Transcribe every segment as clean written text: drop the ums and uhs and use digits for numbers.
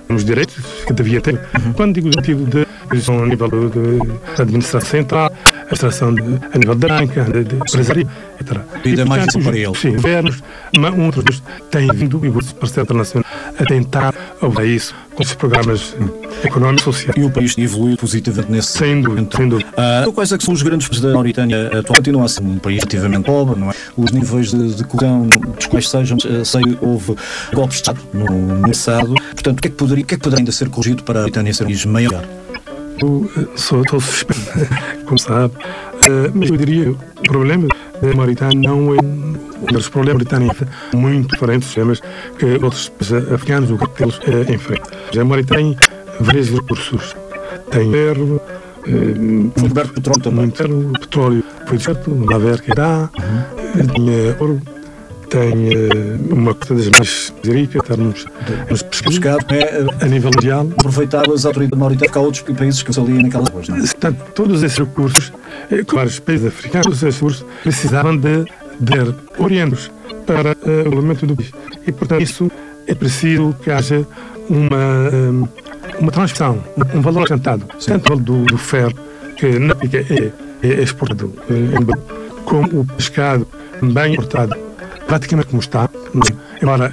os direitos que devia ter. Quando digo objetivo de a nível da administração central, a administração a nível da banca, de empresaria, etc. E mais isso para eles. Sim, governos, outros têm vindo, e o Parceiro Internacional, a tentar obter isso com os programas económicos e sociais. E o país evoluiu positivamente nesse sem dúvida. Quais é que são os grandes problemas da Mauritânia atual? Continua a ser um país relativamente pobre, não é? Os níveis de corrupção, dos quais sejam, sei que houve golpes de Estado no passado. Portanto, o que é que poderia ainda ser corrigido para a Mauritânia ser um país maior? Eu estou suspeito, como sabe, mas eu diria que o problema da Mauritânia não é um dos problemas britânicos muito diferentes dos problemas que outros países africanos enfrentam. A Mauritânia tem vários recursos. Tem ferro, foi descoberto petróleo também. Muito ferro, petróleo foi descoberto, na Verca dá, tem ouro, tem uma coisa das mais ricas, termos pescado a nível mundial. Aproveitado as autoridades mauritânicas que há outros países que estão ali naquelas zonas, não é? Portanto, todos esses recursos, claro, os países africanos, todos esses recursos precisavam de orientos para o desenvolvimento do país. E, portanto, isso é preciso que haja uma transmissão, um valor acrescentado, tanto do ferro, que na África é exportado, como o pescado bem importado, praticamente como está, embora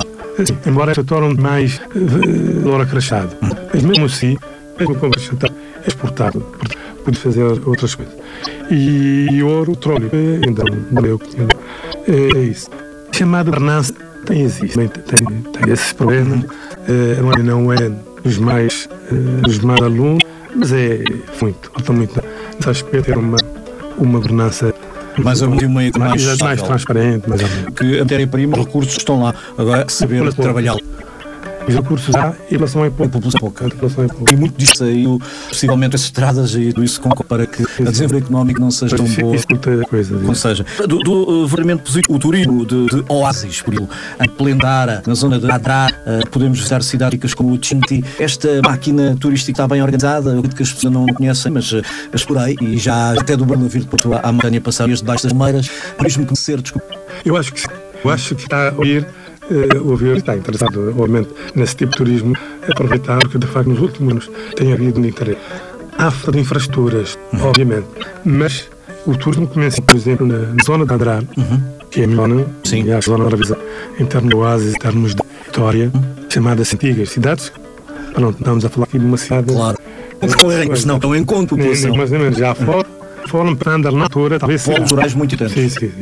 se torne mais valor acrescentado. Mas mesmo assim, como é exportado, pode fazer outras coisas. E ouro, petróleo, ainda não é o que é isso. Chamado governança existe, tem esses problemas, não é dos mais alunos, mas falta muito nesse aspecto, ter uma governança mais transparente, que a matéria-prima, os recursos estão lá, agora saber trabalhá-lo. Os recursos há e a população é pouca. E muito disto saiu, possivelmente, as estradas e tudo isso para que a desenvolvimento económico não seja tão boa. Ou seja, do verdadeiramente positivo, o turismo de oásis, por exemplo, em Plendara, na zona de Adrar, podemos visitar cidades como o Tinti. Esta máquina turística está bem organizada, eu acredito que as pessoas não conhecem, mas explorei e já até do Barno vir à montanha passar debaixo das Meiras, turismo que ser, desculpa. Eu acho que está a ouvir. Está interessado, obviamente, nesse tipo de turismo, aproveitar que, de facto, nos últimos anos tem havido um interesse. Há falta de infraestruturas, obviamente, mas o turismo começa, por exemplo, na zona de Adrar, que é a zona da visão, em termos de oásis, em termos de história, chamadas antigas cidades. Pronto, estamos a falar aqui de uma cidade. Claro. Mas não estão em conta, população. Mas já foram para andar na altura, talvez. Polos rurais muito intensos. Sim.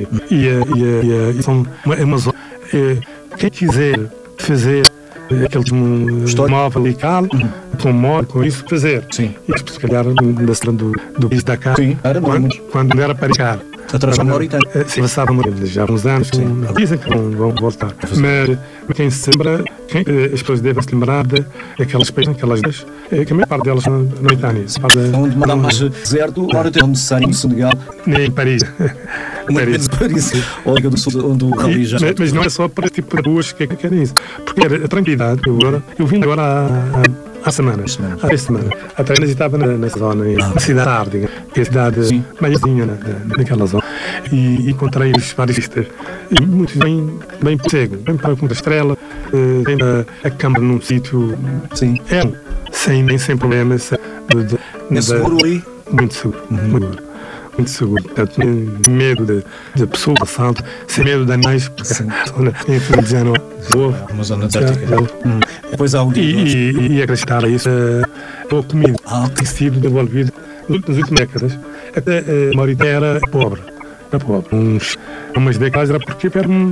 E são uma zona. Quem quiser fazer aquele móvel local, com modo, com isso, fazer. Sim. Isso, se calhar, da estrada do país da cá, quando era para cá. Através da Mauritânia. Se passava já há uns anos, dizem que vão voltar. Mas quem se lembra, as pessoas devem se lembrar daquelas países, que a maior parte delas na Mauritânia. Onde manda mais deserto, agora tem necessário no Senegal. Nem em Paris. Paris. Onde o Rally já. Mas não é só para tipo de ruas que querem isso. Porque a tranquilidade, eu vim agora há semanas. Há 3 semanas. Até ainda estava nessa zona, na cidade Árdiga, que é a cidade maiorzinha naquela zona. E encontrei vários vistas. E muitos bem cego, bem para com a estrela, tem a câmara num sítio. Sim. Sem problemas. É seguro ali? Muito seguro. Muito seguro. Portanto, sem medo de pessoas, de assalto, sem medo de animais, porque em Filipiano é uma zona desértica. Depois há e acrescentar a isso a comida que tem sido desenvolvida nas últimas décadas. Até a Mauritânia era pobre. Umas décadas era porque